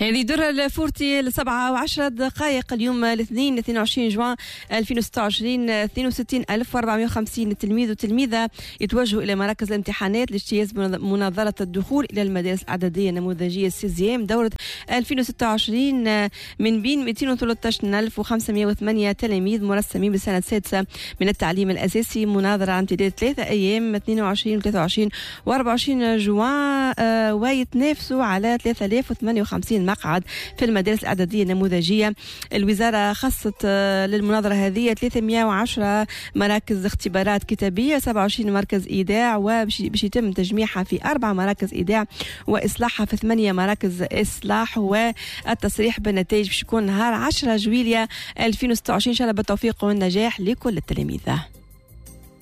هذه درة الفورتي 7:10 اليوم الاثنين 22 جوان 2026. 62,450 تلميذ وتلميذة يتوجهوا إلى مراكز الامتحانات لاجتياز مناظرة الدخول إلى المدارس الإعدادية النموذجية سيزيام دورة 2026 من بين 213,508 تلاميذ مرسمين بالسنة السادسة من التعليم الأساسي. مناظرة على امتداد 3 أيام 22 و23 و24 جوان ويتنافسوا على 3058 مقعد في المدارس الإعدادية النموذجية. الوزارة خصت للمناظرة هذه 310 مراكز اختبارات كتابية، 27 مركز إيداع، وباش يتم تجميعها في 4 مراكز إيداع وإصلاحها في 8 مراكز إصلاح، والتصريح بالنتائج باش يكون نهار 10 جويلية 2026 إن شاء الله بالتوفيق والنجاح لكل التلاميذ.